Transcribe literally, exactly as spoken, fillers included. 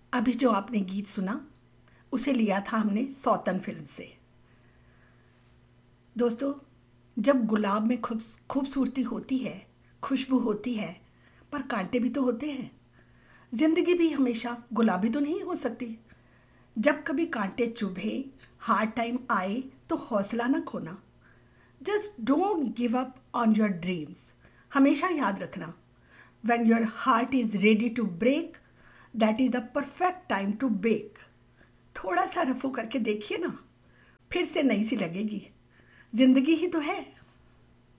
अभी जो आपने गीत सुना उसे लिया था हमने सौतन फिल्म से। दोस्तों, जब गुलाब में खूब खूबसूरती होती है, खुशबू होती है, पर कांटे भी तो होते हैं। जिंदगी भी हमेशा गुलाबी तो नहीं हो सकती। जब कभी कांटे चुभे, हार्ड टाइम आए तो हौसला न खोना। Just don't give up on your dreams. हमेशा याद रखना, when your heart is ready to break, that is the perfect time to bake। थोड़ा सा रफू करके देखिए ना, फिर से नई सी लगेगी। जिंदगी ही तो है,